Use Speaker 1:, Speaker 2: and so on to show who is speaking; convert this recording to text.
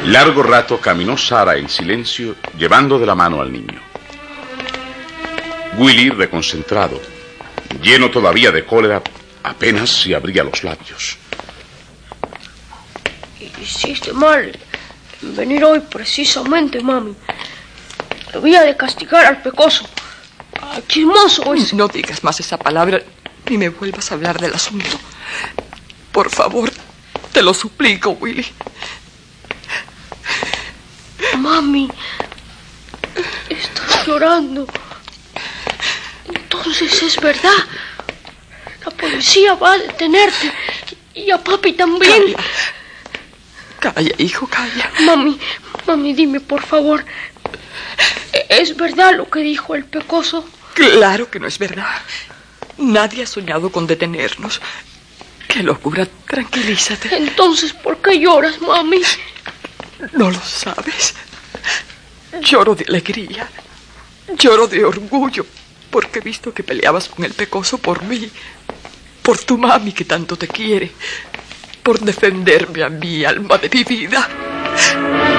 Speaker 1: Largo rato caminó Sara en silencio, llevando de la mano al niño. Willy, reconcentrado, lleno todavía de cólera, apenas si abría los labios.
Speaker 2: Hiciste mal en venir hoy precisamente, mami. Debía de castigar al pecoso, al chismoso ese.
Speaker 3: No digas más esa palabra ni me vuelvas a hablar del asunto. Por favor, te lo suplico, Willy.
Speaker 2: Mami, estás llorando. Entonces es verdad. La policía va a detenerte. Y a papi también.
Speaker 3: Calla, hijo, calla.
Speaker 2: Mami, dime, por favor. ¿Es verdad lo que dijo el pecoso?
Speaker 3: Claro que no es verdad. Nadie ha soñado con detenernos. ¡Qué locura! Tranquilízate.
Speaker 2: Entonces, ¿por qué lloras, mami?
Speaker 3: No lo sabes. Lloro de alegría. Lloro de orgullo. Porque he visto que peleabas con el pecoso por mí. Por tu mami que tanto te quiere. Por defenderme a mí, alma de mi vida.